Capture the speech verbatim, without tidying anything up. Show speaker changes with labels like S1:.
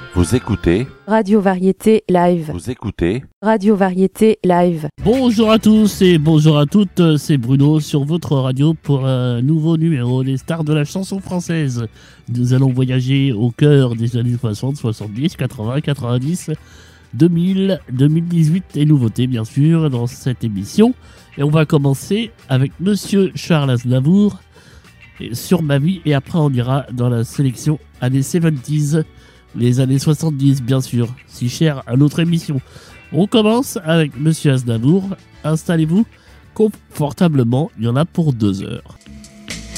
S1: Vous écoutez
S2: Radio Variété Live.
S1: Vous écoutez
S2: Radio Variété Live.
S3: Bonjour à tous et bonjour à toutes, c'est Bruno sur votre radio pour un nouveau numéro des stars de la chanson française. Nous allons voyager au cœur des années soixante, soixante-dix, quatre-vingts, quatre-vingt-dix, deux mille, deux mille dix-huit et nouveautés bien sûr dans cette émission. Et on va commencer avec Monsieur Charles Aznavour sur Ma vie et après on ira dans la sélection années soixante-dix, les années soixante-dix bien sûr, si cher à notre émission. On commence avec Monsieur Aznavour, installez-vous confortablement, il y en a pour deux heures.